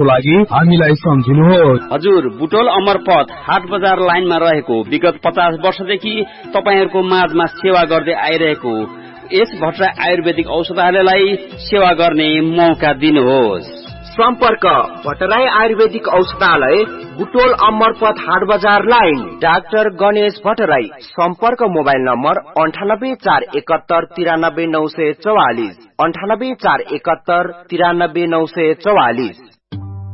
को लागि हामीलाई सम्झिनुहोस्। हजुर, बुटोल अमरपथ हाट बजार लाइनमा रहेको विगत 50 वर्षदेखि तपाईहरुको माझमा सेवा गर्दै आइरहेको यस भट्टराई आयुर्वेदिक औषधालयलाई सेवा गर्ने मौका दिनुहोस्। सम्पर्क भट्टराई आयुर्वेदिक औषधालय, बुटोल अमरपथ हाट बजार लाइन, डाक्टर गणेश भट्टराई। सम्पर्क मोबाइल नम्बर 9841793944, 9841793944।